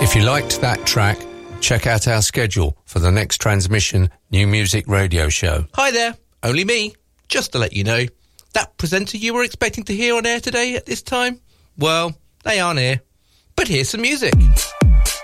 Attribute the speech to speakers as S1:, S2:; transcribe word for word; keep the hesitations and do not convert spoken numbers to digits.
S1: If you liked that track, check out our schedule for the next transmission New Music Radio Show.
S2: Hi there, only me. Just to let you know, that presenter you were expecting to hear on air today at this time, well, they aren't here. But here's some music.